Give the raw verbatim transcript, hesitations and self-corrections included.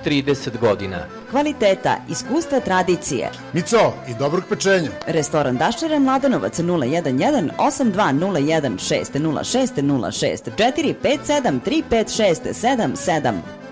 trideset godina. Kvaliteta, iskustva, tradicije. Mico i dobrog pečenja. Restoran Daščara, Mladenovac, nula jedan jedan osam dva nula jedan šest nula šest nula šest četiri pet sedam tri pet šest sedam sedam.